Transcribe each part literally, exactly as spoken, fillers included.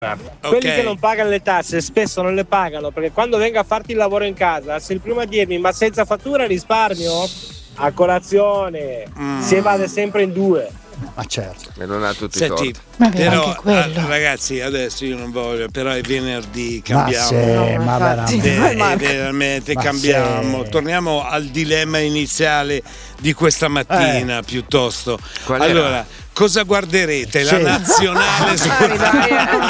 Quelli Ok. che non pagano le tasse spesso non le pagano perché quando venga a farti il lavoro in casa, se il primo a dirmi ma senza fattura risparmio, a colazione Mm. si evade sempre in due. Ma certo. E non ha tutti i Senti, torti. Magari però anche quello. ah, ragazzi, adesso io non voglio, però è venerdì, Ma cambiamo. sì, No, ma infatti. veramente. Ve- Marco. veramente Ma cambiamo. sì. Torniamo al dilemma iniziale di questa mattina, Eh. piuttosto. Qual era? Allora, cosa guarderete? La Sì. nazionale su Dai, dai.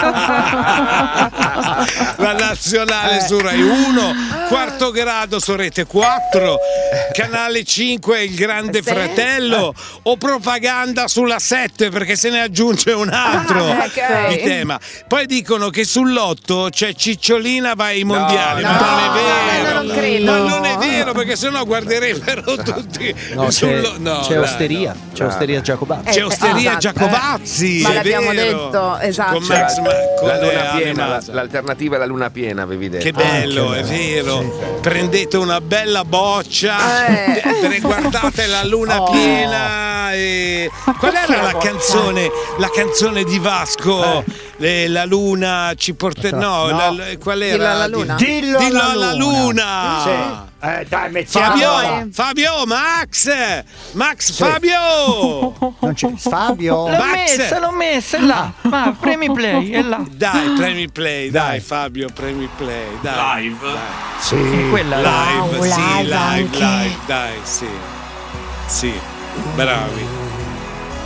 La nazionale Eh. su Rai uno, quarto grado su Rete quattro, canale cinque il Grande Sì. Fratello o propaganda sulla sette perché se ne aggiunge un altro Ah, ok. di tema. Poi dicono che sull'otto c'è Cicciolina va ai mondiali, no, ma non è no, vero. no, non credo. Ma non è vero perché sennò guarderebbero tutti No, c'è, sullo- no, c'è dai, osteria, no. c'è osteria Giacobazzi. C'è Eh, Osteria esatto. Giacobazzi, Ma è l'abbiamo vero. detto, esatto. Con Max Ma- con La luna le piena, Ave la- Masa. l'alternativa è la luna piena, avevi detto. Che bello, Ah, che è bello. vero. Prendete una bella boccia, Eh. e guardate la luna Oh. piena. E... Qual perché era la la boccia? canzone? La canzone di Vasco? Le- la luna ci porta. No, No. la- la- qual era? Dillo alla luna. Dillo, Dillo alla alla luna. Sì. Eh, dai, mettiamo. Fabio, Fabio, Max, Max, Sì. Fabio. Non c'è Fabio. L'ho L'ho Max. messa, l'ho messa, è là. Ma premi play, è là. Dai, premi play, dai, Dai. Fabio, premi play, dai. Live? Dai. Sì. Quella là. Live, Wow, sì, live live, anche. live, dai, sì. Sì, bravi.